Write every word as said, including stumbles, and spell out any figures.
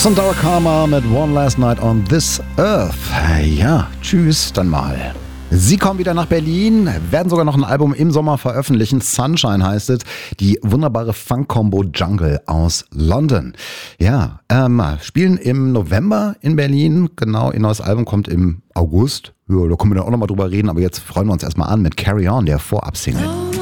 Sandara Karma mit One Last Night on This Earth. Ja, tschüss, dann mal. Sie kommen wieder nach Berlin, werden sogar noch ein Album im Sommer veröffentlichen. Sunshine heißt es. Die wunderbare Funk-Combo Jungle aus London. Ja, ähm, spielen im November in Berlin. Genau, ihr neues Album kommt im August. Ja, da können wir dann auch nochmal drüber reden. Aber jetzt freuen wir uns erstmal an mit Carry On, der Vorab-Single.